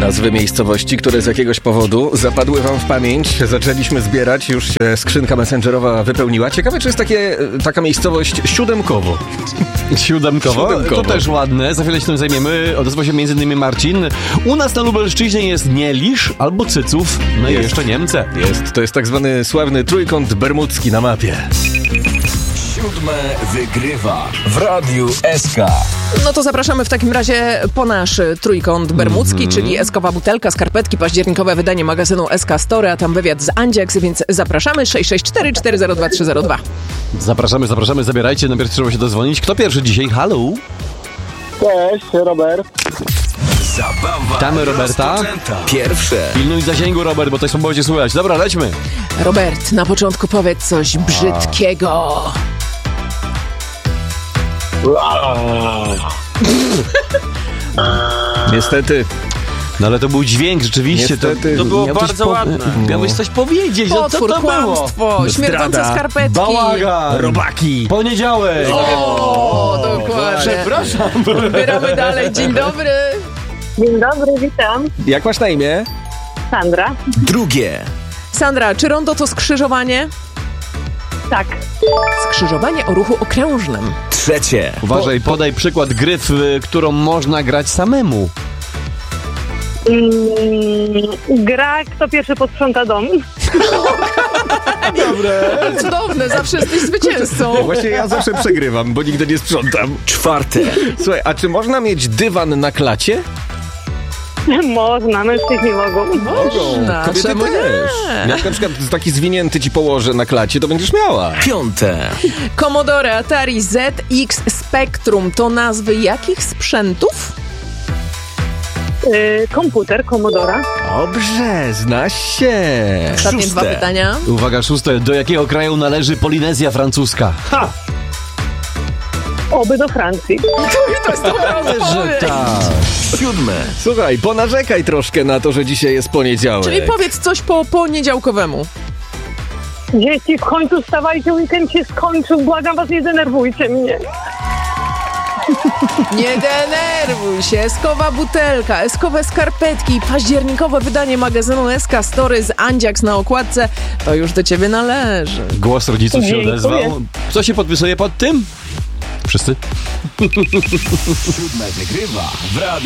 Nazwy miejscowości, które z jakiegoś powodu zapadły wam w pamięć. Zaczęliśmy zbierać, już się skrzynka messengerowa wypełniła. Ciekawe, czy jest taka miejscowość Siódemkowo. Siódemkowo? To też ładne. Za chwilę się tym zajmiemy. Odezwał się m.in. Marcin. U nas na Lubelszczyźnie jest Nielisz albo Cyców. No i jeszcze Niemce. To jest tak zwany sławny trójkąt bermudzki na mapie. Siódme wygrywa w Radiu SK. No to zapraszamy w takim razie po nasz trójkąt bermudzki, czyli Eskowa butelka, skarpetki, październikowe wydanie magazynu SK Story, a tam wywiad z Andziaks, więc zapraszamy 664 402 302. Zapraszamy, zabierajcie. Najpierw trzeba się dozwonić. Kto pierwszy dzisiaj? Halo? Cześć, Robert. Zabawa. Witamy Roberta. Pierwsze. Pilnuj zasięgu, Robert, bo to słabo będzie słychać. Dobra, lećmy. Robert, na początku powiedz coś brzydkiego. Niestety. No ale to był dźwięk, rzeczywiście. Niestety. To było bardzo ładne. Miałeś coś powiedzieć. Potwór, Co to było? kłamstwo, śmierdzące Zdrada. skarpetki. Bałagan. Robaki. Poniedziałek. O, dokładnie. Przepraszam. Wybieramy dalej. Dzień dobry. Dzień dobry, witam. Jak masz na imię? Sandra. Drugie. Sandra, czy rondo to skrzyżowanie? Tak. Skrzyżowanie o ruchu okrężnym. Trzecie. Uważaj, podaj przykład gry, w którą można grać samemu. Gra, kto pierwszy posprząta dom. Cudowne, zawsze jesteś zwycięzcą. Właśnie ja zawsze przegrywam, bo nigdy nie sprzątam. Czwarte. Słuchaj, a czy można mieć dywan na klacie? Można, mężczyźni mogą. Można, Kobiety czemu też. nie? Jak na przykład taki zwinięty ci położę na klacie, to będziesz miała. Piąte. Commodore, Atari, ZX Spectrum to nazwy jakich sprzętów? Komputer, Commodore. Dobrze, znasz się. Ostatnie Szóste. dwa pytania. Uwaga, szóste. Do jakiego kraju należy Polinezja francuska? Ha! Oby do Francji. To jest dobra odpowiedź. tak. Siódme. Słuchaj, ponarzekaj troszkę na to, że dzisiaj jest poniedziałek. Czyli powiedz coś po poniedziałkowemu. Dzieci, w końcu wstawajcie, weekend się skończył. Błagam was, nie denerwujcie mnie. Nie denerwuj się. Eskowa butelka, eskowe skarpetki, październikowe wydanie magazynu SK Story z Andziaks na okładce. To już do ciebie należy. Głos rodziców się Dziękuję. odezwał. Co się podpisuje pod tym? Wszyscy? Siódme wygrywa w Radiu